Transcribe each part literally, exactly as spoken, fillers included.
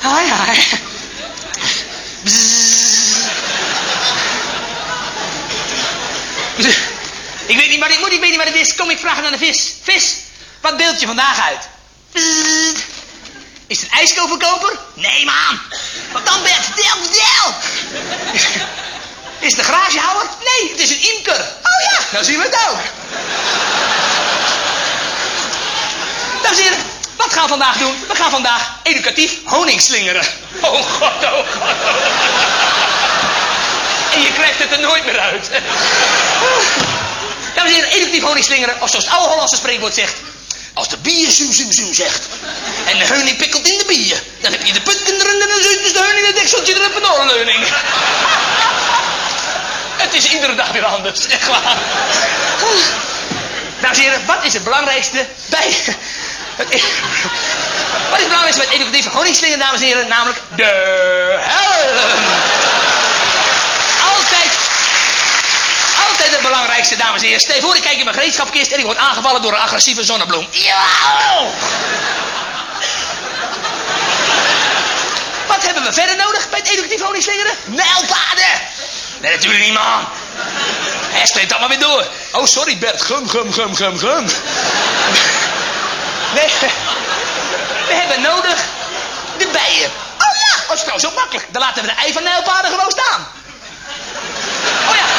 Hi, hi. Ik weet niet wat ik moet, ik weet niet wat het is. Kom, ik vraag het aan de vis. Vis, wat beeld je vandaag uit? Is het een ijskoverkoper? Nee, man. Wat dan, Bert? Vertel, vertel. Is het een garagehouwer? Nee, het is een imker. Oh ja, nou zien we het ook. Dames en heren, wat gaan we vandaag doen? We gaan vandaag educatief honing slingeren. Oh god, oh god. En je krijgt het er nooit meer uit. Dames en heren, educatief honing slingeren, of zoals het oude Hollandse spreekwoord zegt. Als de bier zoem zoem zoem zegt. En de heuning pikkelt in de bier. Dan heb je de putkenderen en dan zit de heuning in het dekseltje er op een oorleuning. Het is iedere dag weer anders, echt waar. Dames en heren, wat is het belangrijkste bij... Wat is het belangrijkste bij het educatieve honingslingen, dames en heren? Namelijk de helm. Altijd, altijd het belangrijkste, dames en heren. Stel je voor, ik kijk in mijn gereedschapkist en ik word aangevallen door een agressieve zonnebloem. Jawel! Wat hebben we verder nodig bij het educatief honingslingeren? Nijlpaarden! Nee, natuurlijk niet, man. Hij sleept allemaal weer door. Oh, sorry, Bert. Gum, gum, gum, gum, gum. Nee, we hebben nodig de bijen. Oh ja, oh, dat is trouwens zo makkelijk. Dan laten we de ei van nijlpaarden gewoon staan. Oh ja.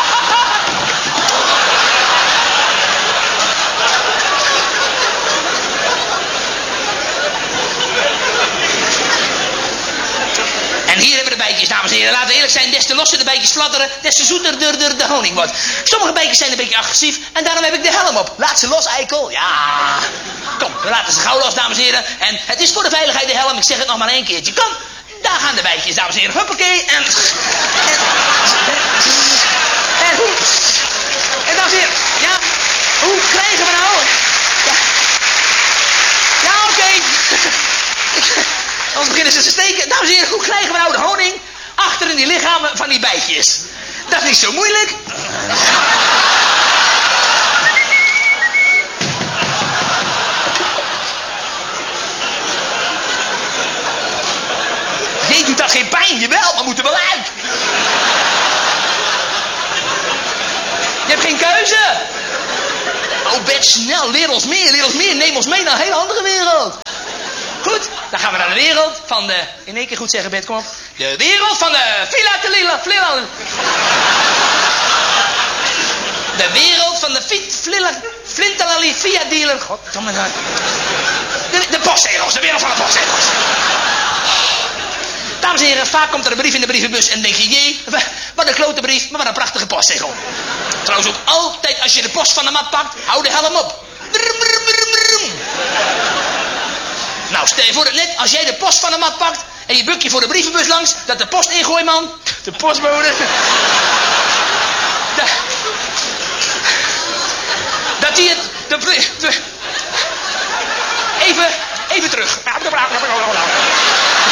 En hier hebben we de bijtjes, dames en heren. Laten we eerlijk zijn, des te losser de bijtjes fladderen, des te zoeter de, de, de honing wordt. Sommige bijtjes zijn een beetje agressief en daarom heb ik de helm op. Laat ze los, eikel. Ja. Kom, we laten ze gauw los, dames en heren. En het is voor de veiligheid de helm, ik zeg het nog maar één keertje. Kom, daar gaan de bijtjes, dames en heren. Huppakee. En... En, en hoe... En dames en heren, ja, hoe krijgen we nou... Ja, ja oké. Okay. Anders beginnen ze te steken. Dames en heren, hoe krijgen we nou de honing achter in die lichamen van die bijtjes? Dat is niet zo moeilijk. Je doet dat geen pijn, jawel, maar moet er wel uit. Je hebt geen keuze. Oh, Bert, snel, leer ons meer, leer ons meer. Neem ons mee naar een hele andere wereld. Goed, dan gaan we naar de wereld van de... In één keer goed zeggen, Bert, kom op. De wereld van de... Filatelila, flila... De wereld van de fit, flila... Flintalali, via dealer... Goddomme nou. De, de postzegels, de wereld van de postzegels. Dames en heren, vaak komt er een brief in de brievenbus en denk je... Jee, wat een klote brief, maar wat een prachtige postzegel. Trouwens ook altijd als je de post van de mat pakt, hou de helm op. Brum, brum, brum, brum. Nou, stel je voor dat net als jij de post van de mat pakt... en je bukt je voor de brievenbus langs... dat de post ingooit, man. De postbode...